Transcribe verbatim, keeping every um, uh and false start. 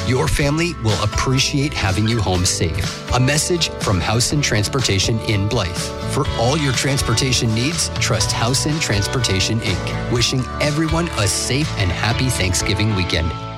Your family will appreciate having you home safe. A message from Howson Transportation in Blythe. For all your transportation needs, trust Howson Transportation Incorporated. Wishing everyone a safe and happy Thanksgiving weekend.